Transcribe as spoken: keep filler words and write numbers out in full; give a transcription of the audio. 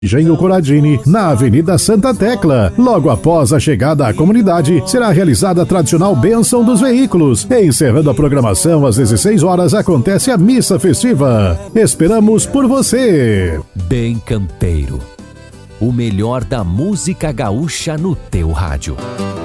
Engenho Coradini, na Avenida Santa Tecla. Logo após a chegada à comunidade, será realizada a tradicional bênção dos veículos. Encerrando a programação, às dezesseis horas, acontece a missa festiva. Esperamos por você! Bem Campeiro, o melhor da música gaúcha no teu rádio.